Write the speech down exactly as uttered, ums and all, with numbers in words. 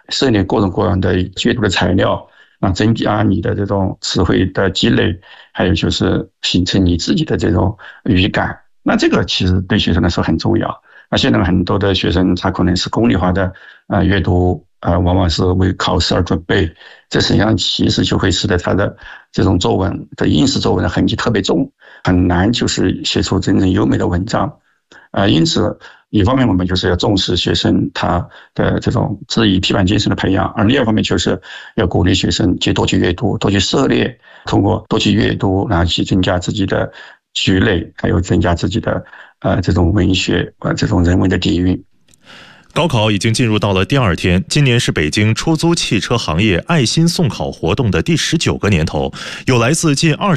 涉猎各种各样的阅读的材料，啊，增加你的这种词汇的积累，还有就是形成你自己的这种语感。那这个其实对学生来说很重要。那现在很多的学生他可能是功利化的呃阅读，呃往往是为考试而准备，这实际上其实就会使得他的这种作文的应试作文的痕迹特别重，很难就是写出真正优美的文章。呃，因此一方面我们就是要重视学生他的这种质疑批判精神的培养，而另一方面就是要鼓励学生去多去阅读，多去涉猎，通过多去阅读，然后去增加自己的局类，还有增加自己的呃这种文学呃这种人文的底蕴。 高考已经进入到了第二天，今年是北京出租汽车行业爱心送考活动的第十九个年头，有来自近二十